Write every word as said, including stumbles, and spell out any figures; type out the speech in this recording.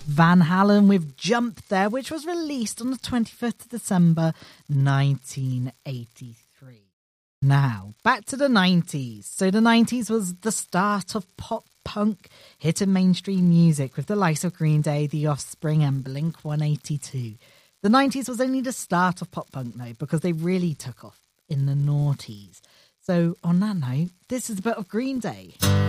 Van Halen with Jump there, which was released on the twenty-fifth of December nineteen eighty-three. Now, back to the nineties. So the nineties was the start of pop-punk hitting mainstream music with the likes of Green Day, The Offspring and Blink one eighty-two. The nineties was only the start of pop-punk though, because they really took off in the noughties. So on that note, this is a bit of Green Day.